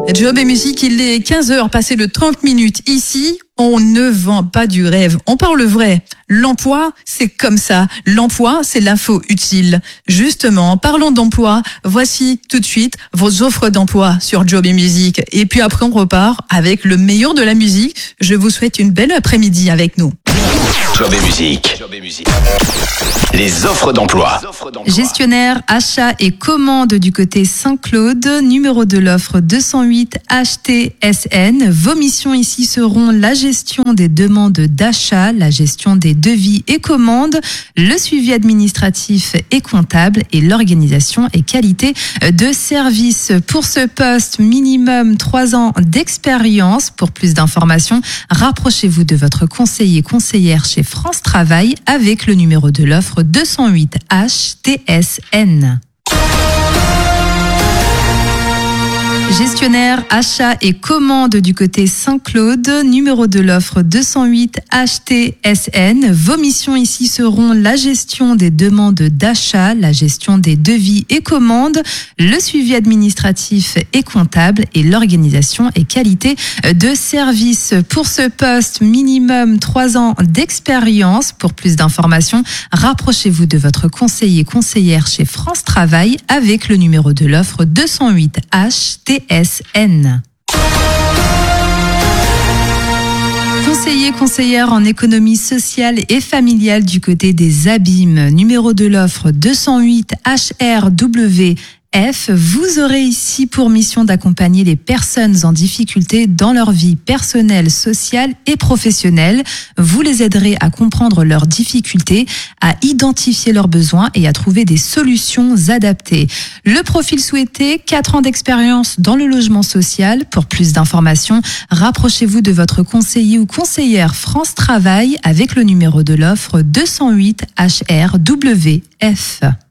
Job et musique, il est 15h, passé de 30 minutes. Ici, on ne vend pas du rêve, on parle vrai. L'emploi, c'est comme ça. L'emploi, c'est l'info utile. Justement, parlons d'emploi. Voici tout de suite vos offres d'emploi sur Job et musique. Et puis après, on repart avec le meilleur de la musique. Je vous souhaite une belle après-midi avec nous. Job et musique. Les offres d'emploi. Gestionnaire, achat et commande du côté Saint-Claude, numéro de l'offre 208 HTSN. Vos missions ici seront la gestion des demandes d'achat, la gestion des devis et commandes, le suivi administratif et comptable et l'organisation et qualité de service. Pour ce poste, minimum 3 ans d'expérience. Pour plus d'informations, rapprochez-vous de votre conseillère chez France Travail avec le numéro de l'offre 208 HTSN. Gestionnaire, achat et commande du côté Saint-Claude, numéro de l'offre 208 HTSN. Vos missions ici seront la gestion des demandes d'achat, la gestion des devis et commandes, le suivi administratif et comptable et l'organisation et qualité de service. Pour ce poste, minimum 3 ans d'expérience. Pour plus d'informations, rapprochez-vous de votre conseillère chez France Travail avec le numéro de l'offre 208 HTSN. Conseillère en économie sociale et familiale du côté des abîmes, numéro de l'offre 208 HRWF. Vous aurez ici pour mission d'accompagner les personnes en difficulté dans leur vie personnelle, sociale et professionnelle. Vous les aiderez à comprendre leurs difficultés, à identifier leurs besoins et à trouver des solutions adaptées. Le profil souhaité, 4 ans d'expérience dans le logement social. Pour plus d'informations, rapprochez-vous de votre conseiller ou conseillère France Travail avec le numéro de l'offre 208 HRWF.